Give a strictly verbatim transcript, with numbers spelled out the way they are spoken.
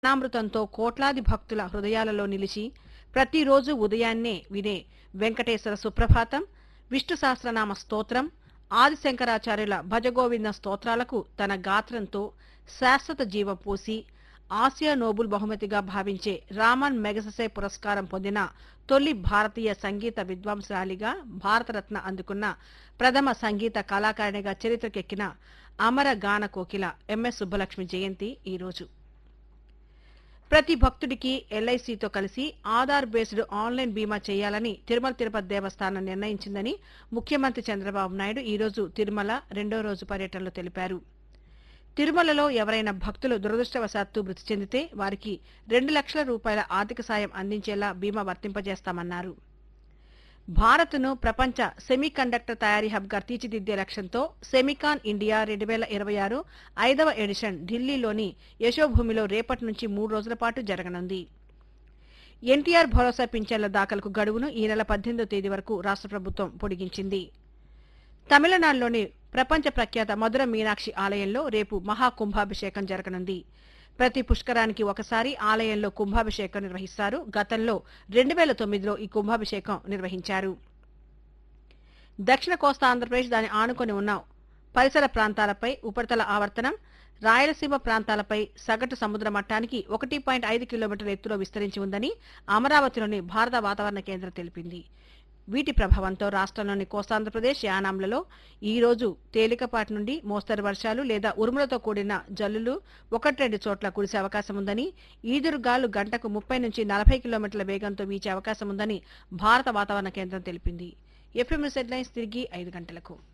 కరుణామృతంతో కోట్లాది భక్తుల హృదయాలలో నిలిచి ప్రతిరోజు ఉదయాన్నే వినే వెంకటేశ్వర సుప్రభాతం, విష్ణు సహస్రనామ స్తోత్రం, ఆదిశంకరాచార్యుల భజగోవింద స్తోత్రాలకు తన గాత్రంతో శాశ్వత జీవం పోసి ఆసియా నోబుల్ బహుమతిగా భావించే రామన్ మెగసెసే పురస్కారం పొందిన తొలి భారతీయ సంగీత విద్వాంసురాలిగా భారతరత్న అందుకున్న ప్రథమ సంగీత కళాకారిణిగా చరిత్రకెక్కిన అమర గాన కోకిల ఎంఎస్ సుబ్బలక్ష్మి జయంతి ఈ రోజు. ప్రతి భక్తుడికి ఎల్ఐసితో కలిసి ఆధార్ బేస్డ్ ఆన్లైన్ బీమా చేయాలని తిరుమల తిరుపతి దేవస్థానం నిర్ణయించిందని ముఖ్యమంత్రి చంద్రబాబు నాయుడు ఈ రోజు తిరుమల రెండో రోజు పర్యటనలో తెలిపారు. తిరుమలలో ఎవరైనా భక్తులు దురదృష్టవశాత్తు మృతి చెందితే వారికి రెండు లక్షల రూపాయల ఆర్థిక సాయం అందించేలా బీమా వర్తింపజేస్తామన్నారు. భారత్ను ప్రపంచ సెమీ కండక్టర్ తయారీ హబ్గా తీర్చిదిద్దే లక్ష్యంతో సెమికాన్ ఇండియా రెండు వేల ఇరవై ఆరు ఐదవ ఎడిషన్ ఢిల్లీలోని యశోభూమిలో రేపటి నుంచి మూడు రోజుల పాటు జరగనుంది. ఎన్టీఆర్ భరోసా పింఛన్ల దాఖలకు గడువును ఈ నెల పద్దెనిమిదో తేదీ వరకు రాష్ట్ర ప్రభుత్వం పొడిగించింది. తమిళనాడులోని ప్రపంచ ప్రఖ్యాత మధుర మీనాక్షి ఆలయంలో రేపు మహాకుంభాభిషేకం జరగనుంది. ప్రతి పుష్కరానికి ఒకసారి ఆలయంలో కుంభాభిషేకం నిర్వహిస్తారు. గతంలో రెండు వేల తొమ్మిదిలో ఈ కుంభాభిషేకం నిర్వహించారు. దక్షిణ కోస్తా ఆంధ్రప్రదేశ్ దాని ఆనుకొని ఉన్న పరిసర ప్రాంతాలపై ఉపరితల ఆవర్తనం, రాయలసీమ ప్రాంతాలపై సగటు సముద్ర మట్టానికి ఒకటి పాయింట్ ఐదు కిలోమీటర్ల ఎత్తులో విస్తరించి ఉందని అమరావతిలోని భారత వాతావరణ కేంద్రం తెలిపింది. వీటి ప్రభావంతో రాష్ట్రంలోని కోస్తాంధ్రప్రదేశ్, యానాంలలో ఈ రోజు తేలికపాటి నుండి మోస్తరు వర్షాలు లేదా ఉరుములతో కూడిన జల్లులు ఒకటి రెండు చోట్ల కురిసే అవకాశం ఉందని, ఈదురుగాలు గంటకు ముప్పై నుంచి నలభై కిలోమీటర్ల వేగంతో వీచే అవకాశం ఉందని భారత వాతావరణ కేంద్రం తెలిపింది. ఎఫ్ఎం హెడ్లైన్స్ తిరిగి ఐదు గంటలకు.